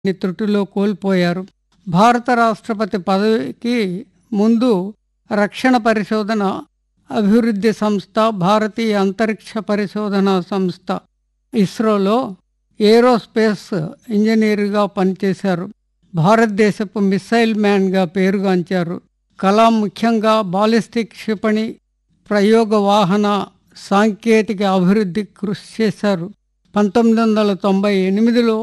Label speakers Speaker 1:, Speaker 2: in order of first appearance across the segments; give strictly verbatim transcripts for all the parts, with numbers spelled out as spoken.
Speaker 1: ని త్రుటిలో కోల్పోయారు. భారత రాష్ట్రపతి పదవికి ముందు రక్షణ పరిశోధన అభివృద్ధి సంస్థ, భారతీయ అంతరిక్ష పరిశోధన సంస్థ ఇస్రోలో ఏరోస్పేస్ ఇంజనీరుగా పనిచేశారు. భారతదేశపు మిస్సైల్ మ్యాన్గా పేరుగాంచారు. కలాం ముఖ్యంగా బాలిస్టిక్ క్షిపణి ప్రయోగ వాహన సాంకేతిక అభివృద్ధికి కృషి చేశారు. పంతొమ్మిది వందల తొంభై ఎనిమిదిలో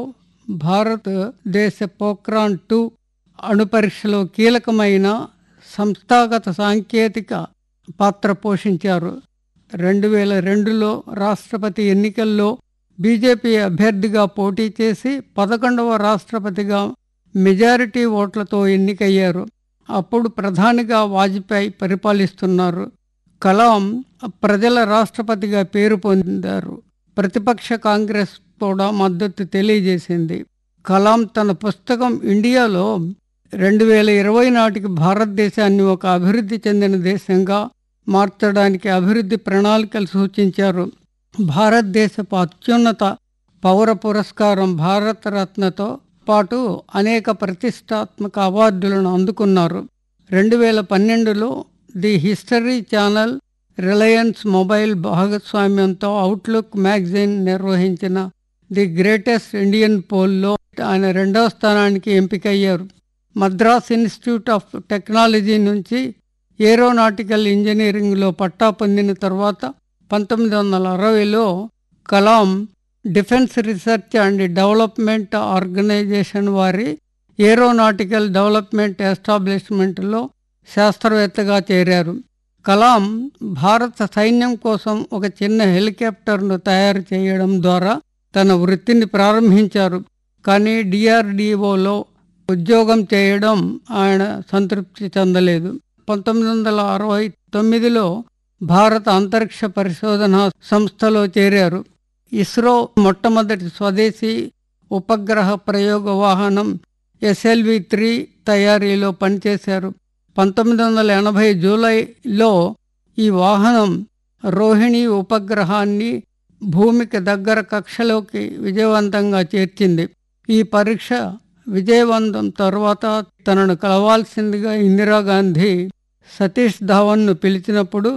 Speaker 1: భారతదేశ పోఖ్రాన్ టూ అణుపరీక్షలో కీలకమైన సంస్థాగత సాంకేతిక పాత్ర పోషించారు. రెండు వేల రెండులో రాష్ట్రపతి ఎన్నికల్లో బీజేపీ అభ్యర్థిగా పోటీ చేసి పదకొండవ రాష్ట్రపతిగా మెజారిటీ ఓట్లతో ఎన్నికయ్యారు. అప్పుడు ప్రధానిగా వాజ్పేయి పరిపాలిస్తున్నారు. కలాం ప్రజల రాష్ట్రపతిగా పేరు పొందారు. ప్రతిపక్ష కాంగ్రెస్ కూడా మద్దతు తెలియజేసింది. కలాం తన పుస్తకం ఇండియాలో రెండు వేల ఇరవై నాటికి భారతదేశాన్ని ఒక అభివృద్ధి చెందిన దేశంగా మార్చడానికి అభివృద్ధి ప్రణాళికలు సూచించారు. భారతదేశపు అత్యున్నత పౌర పురస్కారం భారతరత్నతో పాటు అనేక ప్రతిష్టాత్మక అవార్డులను అందుకున్నారు. రెండు వేల పన్నెండులో the history channel, Reliance mobile భాగస్వామ్యంతో అవుట్లుక్ మ్యాగజైన్ నిర్వహించిన ది గ్రేటెస్ట్ ఇండియన్ పోల్లో ఆయన రెండవ స్థానానికి ఎంపికయ్యారు. మద్రాస్ ఇన్స్టిట్యూట్ ఆఫ్ టెక్నాలజీ నుంచి ఏరోనాటికల్ ఇంజనీరింగ్లో పట్టా పొందిన తర్వాత పంతొమ్మిది వందల అరవైలో Kalam defence research and development organisation వారి ఏరోనాటికల్ డెవలప్మెంట్ ఎస్టాబ్లిష్మెంట్లో శాస్త్రవేత్తగా చేరారు. కలాం భారత సైన్యం కోసం ఒక చిన్న హెలికాప్టర్ను తయారు చేయడం ద్వారా తన వృత్తిని ప్రారంభించారు. కానీ డిఆర్డిఓలో ఉద్యోగం చేయడం ఆయన సంతృప్తి చెందలేదు. పంతొమ్మిది వందల అరవై తొమ్మిదిలో భారత అంతరిక్ష పరిశోధన సంస్థలో చేరారు. ఇస్రో మొట్టమొదటి స్వదేశీ ఉపగ్రహ ప్రయోగ వాహనం ఎస్ఎల్వి త్రీ తయారీలో పనిచేశారు. పంతొమ్మిది వందల ఎనభై జూలైలో ఈ వాహనం రోహిణి ఉపగ్రహాన్ని భూమికి దగ్గర కక్షలోకి విజయవంతంగా చేర్చింది. ఈ పరీక్ష విజయవంతం తర్వాత తనను కలవాల్సిందిగా ఇందిరాగాంధీ సతీష్ ధావన్ను పిలిచినప్పుడు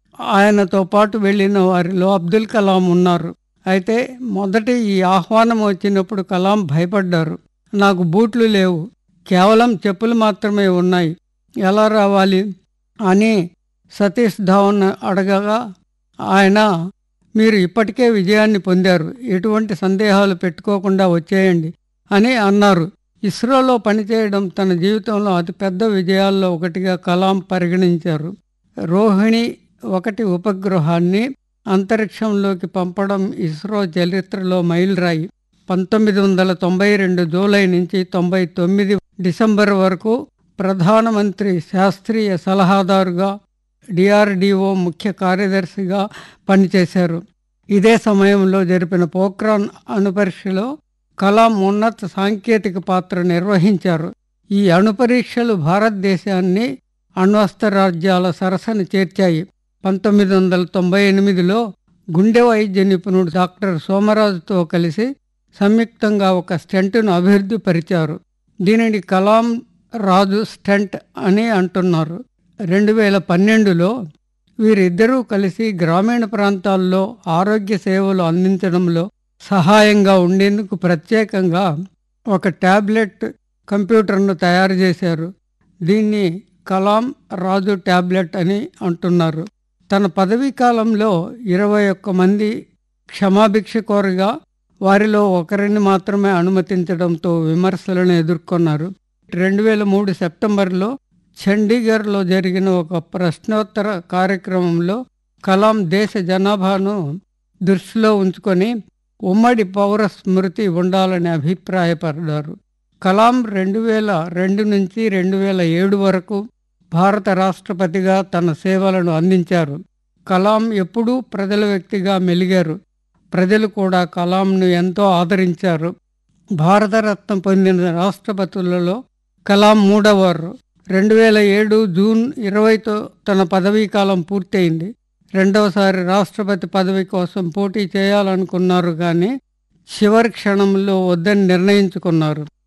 Speaker 1: ఆయనతో పాటు వెళ్ళిన వారిలో అబ్దుల్ కలాం ఉన్నారు. అయితే మొదటి ఈ ఆహ్వానం వచ్చినప్పుడు కలాం భయపడ్డారు. నాకు బూట్లు లేవు, కేవలం చెప్పులు మాత్రమే ఉన్నాయి, ఎలా రావాలి అని సతీష్ ధావన్ అడగగా ఆయన, మీరు ఇప్పటికే విజయాన్ని పొందారు, ఎటువంటి సందేహాలు పెట్టుకోకుండా వచ్చేయండి అని అన్నారు. ఇస్రోలో పనిచేయడం తన జీవితంలో అతిపెద్ద విజయాల్లో ఒకటిగా కలాం పరిగణించారు. రోహిణి ఒకటి ఉపగ్రహాన్ని అంతరిక్షంలోకి పంపడం ఇస్రో చరిత్రలో మైలురాయి. పంతొమ్మిది వందల తొంభై రెండు జూలై నుంచి తొంభై తొమ్మిది డిసెంబర్ వరకు ప్రధానమంత్రి శాస్త్రీయ సలహాదారుగా, డిఆర్డిఓ ముఖ్య కార్యదర్శిగా పనిచేశారు. ఇదే సమయంలో జరిపిన పోఖ్రాన్ అణుపరీక్షలో కలాం ఉన్నత సాంకేతిక పాత్ర నిర్వహించారు. ఈ అణుపరీక్షలు భారతదేశాన్ని అణ్వస్త్ర రాజ్యాల సరసన చేర్చాయి. పంతొమ్మిది వందల తొంభై ఎనిమిదిలో గుండె వైద్య నిపుణుడు డాక్టర్ సోమరాజుతో కలిసి సంయుక్తంగా ఒక స్టెంట్ను అభివృద్ధి పరిచారు. దీనిని కలాం రాజు స్టెంట్ అని అంటున్నారు. రెండు వేల పన్నెండులో వీరిద్దరూ కలిసి గ్రామీణ ప్రాంతాల్లో ఆరోగ్య సేవలు అందించడంలో సహాయంగా ఉండేందుకు ప్రత్యేకంగా ఒక ట్యాబ్లెట్ కంప్యూటర్ను తయారు చేశారు. దీన్ని కలాం రాజు ట్యాబ్లెట్ అని అంటున్నారు. తన పదవీ కాలంలో ఇరవై ఒక్క మంది క్షమాభిక్ష కోరగా వారిలో ఒకరిని మాత్రమే అనుమతించడంతో విమర్శలను ఎదుర్కొన్నారు. రెండు వేల మూడు సెప్టెంబర్లో చండీగఢ్లో జరిగిన ఒక ప్రశ్నోత్తర కార్యక్రమంలో కలాం దేశ జనాభాను దృష్టిలో ఉంచుకొని ఉమ్మడి పౌర స్మృతి ఉండాలని అభిప్రాయపడ్డారు. కలాం రెండు వేల రెండు నుంచి రెండు వేల ఏడు వరకు భారత రాష్ట్రపతిగా తన సేవలను అందించారు. కలాం ఎప్పుడూ ప్రజల వ్యక్తిగా మెలిగారు. ప్రజలు కూడా కలాంను ఎంతో ఆదరించారు. భారతరత్న పొందిన రాష్ట్రపతులలో కలాం మూడవవారు. రెండు వేల ఏడు జూన్ ఇరవైతో తన పదవీ కాలం పూర్తయింది. రెండవసారి రాష్ట్రపతి పదవి కోసం పోటీ చేయాలనుకున్నారు, కానీ చివరి క్షణంలో వద్దని నిర్ణయించుకున్నారు.